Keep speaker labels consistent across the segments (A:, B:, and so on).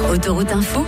A: Autoroute Info,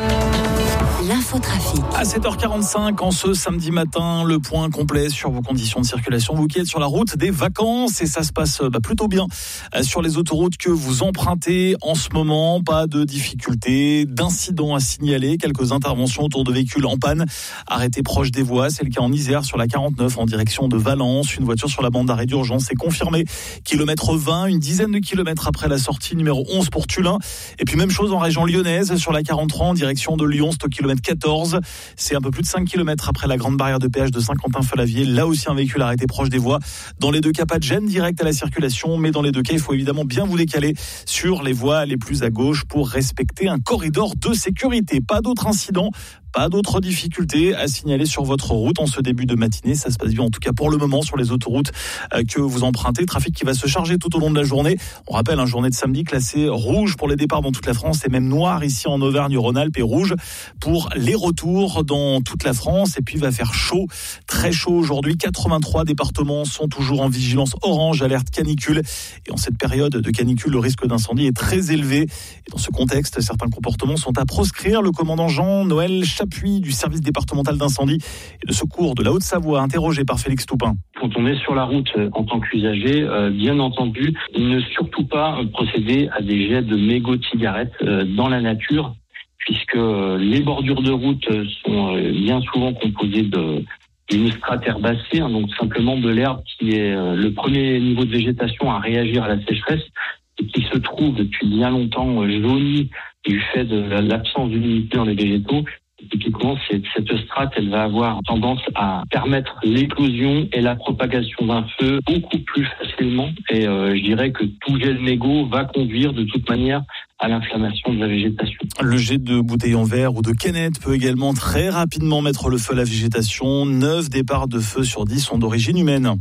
A: l'infotrafic.
B: À 7h45, en ce samedi matin, le point complet sur vos conditions de circulation. Vous qui êtes sur la route des vacances, et ça se passe plutôt bien sur les autoroutes que vous empruntez en ce moment. Pas de difficultés, d'incidents à signaler. Quelques interventions autour de véhicules en panne arrêtés proche des voies. C'est le cas en Isère sur la 49 en direction de Valence. Une voiture sur la bande d'arrêt d'urgence est confirmée. Kilomètre 20, une dizaine de kilomètres après la sortie numéro 11 pour Tullin. Et puis même chose en région lyonnaise sur la 43 en direction de Lyon, c'est au kilomètre 14. C'est un peu plus de 5 km après la grande barrière de péage de Saint-Quentin-Falavier. Là aussi un véhicule arrêté proche des voies. Dans les deux cas, pas de gêne directe à la circulation, mais dans les deux cas, il faut évidemment bien vous décaler sur les voies les plus à gauche pour respecter un corridor de sécurité. Pas d'autres incidents, pas d'autres difficultés à signaler sur votre route en ce début de matinée. Ça se passe bien en tout cas pour le moment sur les autoroutes que vous empruntez. Trafic qui va se charger tout au long de la journée. On rappelle, journée de samedi classée rouge pour les départs dans toute la France et même noir ici en Auvergne-Rhône-Alpes et rouge pour les retours dans toute la France. Et puis il va faire chaud, très chaud aujourd'hui. 83 départements sont toujours en vigilance orange, alerte canicule. Et en cette période de canicule, le risque d'incendie est très élevé. Et dans ce contexte, certains comportements sont à proscrire. Le commandant Jean-Noël Chapuis du service départemental d'incendie et de secours de la Haute-Savoie, interrogé par Félix Toupin.
C: Quand on est sur la route en tant qu'usager, bien entendu, ne surtout pas procéder à des jets de mégots de cigarettes dans la nature, puisque les bordures de route sont bien souvent composées d'une strate herbacée, donc simplement de l'herbe qui est le premier niveau de végétation à réagir à la sécheresse et qui se trouve depuis bien longtemps jaunie du fait de l'absence d'humidité dans les végétaux. Typiquement, cette strate, elle va avoir tendance à permettre l'éclosion et la propagation d'un feu beaucoup plus facilement. Et je dirais que tout jet de mégot va conduire de toute manière à l'inflammation de la végétation.
B: Le jet de bouteilles en verre ou de canettes peut également très rapidement mettre le feu à la végétation. 9 départs de feu sur 10 sont d'origine humaine.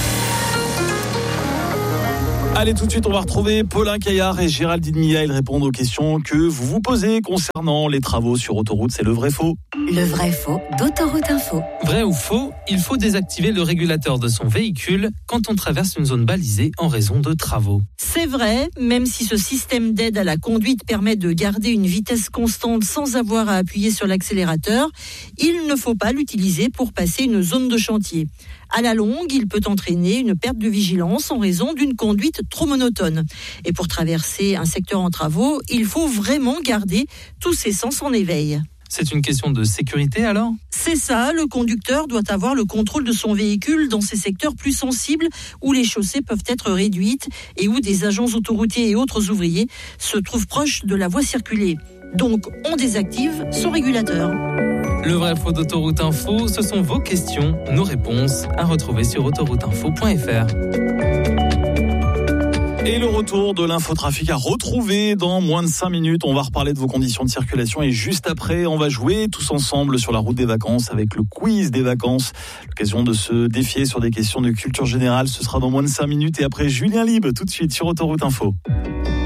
B: Allez, tout de suite, on va retrouver Paulin Caillard et Géraldine Mia. Ils répondent aux questions que vous vous posez concernant les travaux sur autoroute. C'est le vrai-faux.
A: Le vrai-faux d'Autoroute Info.
D: Vrai ou faux, il faut désactiver le régulateur de son véhicule quand on traverse une zone balisée en raison de travaux.
E: C'est vrai, même si ce système d'aide à la conduite permet de garder une vitesse constante sans avoir à appuyer sur l'accélérateur, il ne faut pas l'utiliser pour passer une zone de chantier. À la longue, il peut entraîner une perte de vigilance en raison d'une conduite trop monotone. Et pour traverser un secteur en travaux, il faut vraiment garder tous ses sens en éveil.
D: C'est une question de sécurité alors ?
E: C'est ça, le conducteur doit avoir le contrôle de son véhicule dans ces secteurs plus sensibles où les chaussées peuvent être réduites et où des agents autoroutiers et autres ouvriers se trouvent proches de la voie circulée. Donc, on désactive son régulateur.
D: Le vrai-faux d'Autoroute Info, ce sont vos questions, nos réponses à retrouver sur autorouteinfo.fr.
B: Et le retour de l'infotrafic à retrouver dans moins de 5 minutes. On va reparler de vos conditions de circulation et juste après, on va jouer tous ensemble sur la route des vacances avec le quiz des vacances. L'occasion de se défier sur des questions de culture générale. Ce sera dans moins de 5 minutes et après Julien Libre tout de suite sur Autoroute Info.